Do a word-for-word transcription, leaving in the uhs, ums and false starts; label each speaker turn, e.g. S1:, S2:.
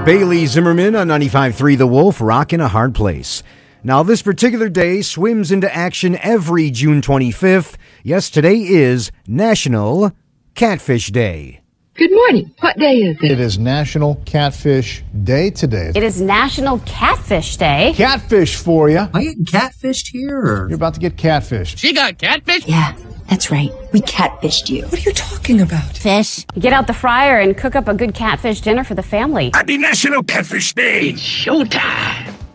S1: Bailey Zimmerman on ninety-five point three The Wolf, rockin' a hard place. Now, this particular day swims into action every June twenty-fifth. Yes, today is National Catfish Day.
S2: Good morning. What day is it?
S3: It is National Catfish Day today.
S4: It is National Catfish Day.
S3: Catfish for you.
S5: Am I getting catfished here? Or?
S3: You're about to get catfished.
S6: She got catfish?
S7: Yeah, that's right. We catfished you.
S5: What are you talking about?
S4: Fish. You get out the fryer and cook up a good catfish dinner for the family.
S6: Happy National Catfish Day.
S2: It's showtime.